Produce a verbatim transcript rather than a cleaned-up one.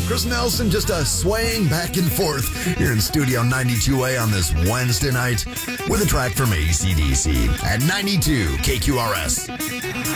Chris Nelson just uh, swaying back and forth here in Studio ninety-two A on this Wednesday night with a track from A C D C at ninety-two K Q R S.